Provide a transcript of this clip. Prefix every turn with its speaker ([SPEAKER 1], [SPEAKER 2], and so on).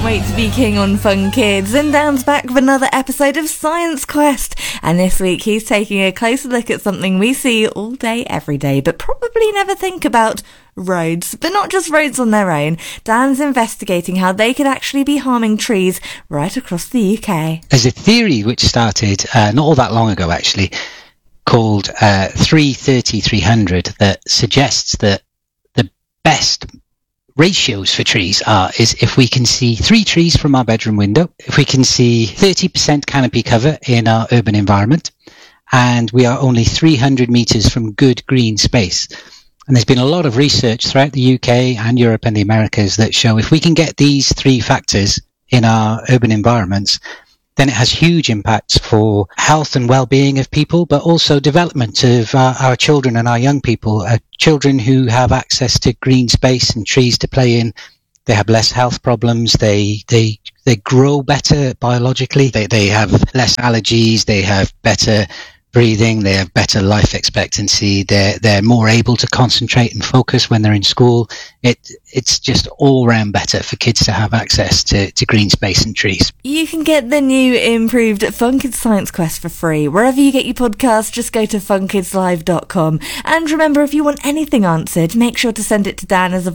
[SPEAKER 1] Can't wait to be king on Fun Kids. And Dan's back with another episode of Science Quest. And this week he's taking a closer look at something we see all day, every day, but probably never think about: roads. But not just roads on their own. Dan's investigating how they could actually be harming trees right across the UK.
[SPEAKER 2] There's a theory which started not all that long ago, actually, called 330-300 that suggests that the best ratios for trees is if we can see 3 trees from our bedroom window, if we can see 30% canopy cover in our urban environment, and we are only 300 metres from good green space. And there's been a lot of research throughout the UK and Europe and the Americas that show if we can get these 3 factors in our urban environments, then it has huge impacts for health and well-being of people, but also development of our children and our young people. Children who have access to green space and trees to play in, they have less health problems, they grow better biologically, they have less allergies, they have better breathing, they have better life expectancy, they're more able to concentrate and focus when they're in school. It's just all round better for kids to have access to green space and trees.
[SPEAKER 1] You can get the new improved Fun Kids Science Quest for free. Wherever you get your podcasts, just go to funkidslive.com. And remember, if you want anything answered, make sure to send it to Dan as a